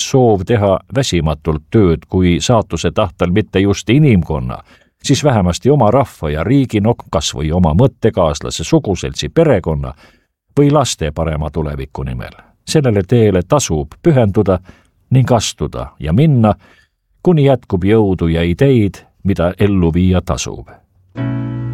soov teha väsimatult tööd, kui saatuse tahtel mitte just inimkonna, siis vähemasti oma rahva ja riigi, kas või oma mõttekaaslase, suguseltsi, perekonna või laste parema tuleviku nimel. Sellele teele tasub pühenduda ning astuda ja minna, kuni jätkub jõudu ja ideid, mida ellu viia tasub.